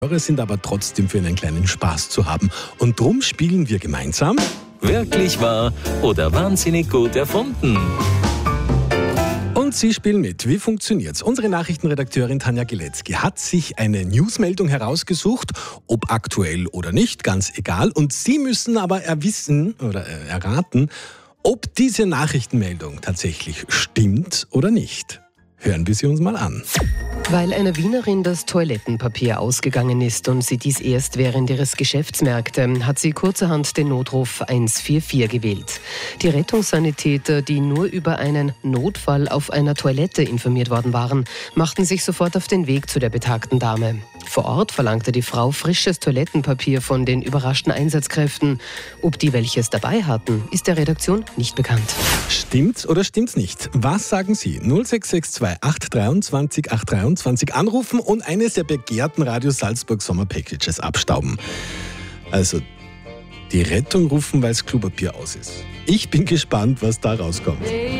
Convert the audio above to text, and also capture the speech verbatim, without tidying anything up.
sind aber trotzdem für einen kleinen Spaß zu haben. Und drum spielen wir gemeinsam. Wirklich wahr oder wahnsinnig gut erfunden? Und Sie spielen mit. Wie funktioniert's? Unsere Nachrichtenredakteurin Tanja Gilecki hat sich eine Newsmeldung herausgesucht, ob aktuell oder nicht, ganz egal. Und Sie müssen aber erwissen oder erraten, ob diese Nachrichtenmeldung tatsächlich stimmt oder nicht. Hören wir sie uns mal an. Weil einer Wienerin das Toilettenpapier ausgegangen ist und sie dies erst während ihres Geschäfts merkte, hat sie kurzerhand den Notruf eins vier vier gewählt. Die Rettungssanitäter, die nur über einen Notfall auf einer Toilette informiert worden waren, machten sich sofort auf den Weg zu der betagten Dame. Vor Ort verlangte die Frau frisches Toilettenpapier von den überraschten Einsatzkräften. Ob die welches dabei hatten, ist der Redaktion nicht bekannt. Stimmt's oder stimmt's nicht? Was sagen Sie? null sechs sechs zwei acht dreiundzwanzig acht dreiundzwanzig anrufen und eines der begehrten Radio Salzburg Sommer Packages abstauben. Also die Rettung rufen, weil das Klopapier aus ist. Ich bin gespannt, was da rauskommt.